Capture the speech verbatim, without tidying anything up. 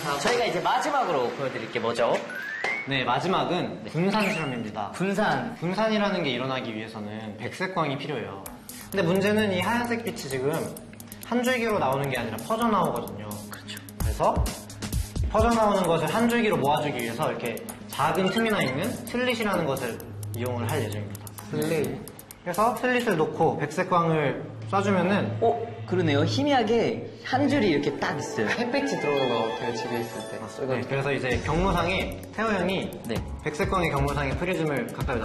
자, 저희가 이제 마지막으로 보여드릴 게 뭐죠? 네, 마지막은 분산 실험입니다. 분산. 분산이라는 게 일어나기 위해서는 백색광이 필요해요. 근데 문제는 이 하얀색 빛이 지금 한 줄기로 나오는 게 아니라 퍼져 나오거든요. 그렇죠. 그래서 퍼져 나오는 것을 한 줄기로 모아주기 위해서 이렇게 작은 틈이나 있는 슬릿이라는 것을 이용을 할 예정입니다. 슬릿. 그래서 슬릿을 놓고 백색광을 쏴주면은 어, 그러네요. 희미하게 한 줄이 이렇게 딱 있어요. 햇빛이 들어오는 거 같아요, 집에 있을 때. 네, 그래서 이제 경로상에 태호 형이 네. 백색광의 경로상에 프리즘을 갖다